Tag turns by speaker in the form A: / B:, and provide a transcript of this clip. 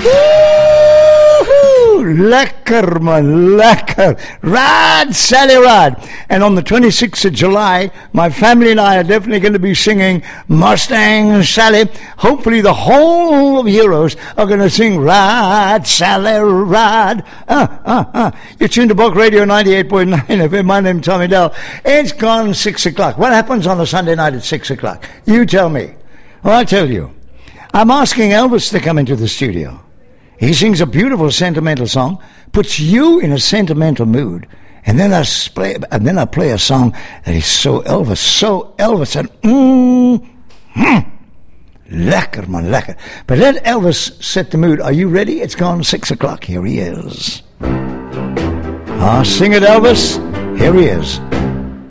A: Lekker, man, lekker. Ride, Sally, ride. And on the 26th of July, my family and I are definitely going to be singing Mustang Sally. Hopefully the whole of Heroes are going to sing Ride, Sally, ride. You're tuned to Bulk Radio 98.9 FM. My name's Tommy Dell. It's gone 6 o'clock. What happens on a Sunday night at 6 o'clock? You tell me. Well, I'll tell you. I'm asking Elvis to come into the studio. He sings a beautiful sentimental song, puts you in a sentimental mood, and then I play a song that is so Elvis, and lekker, man, lekker. But let Elvis set the mood. Are you ready? It's gone 6 o'clock. Here he is. Sing it, Elvis. Here he is.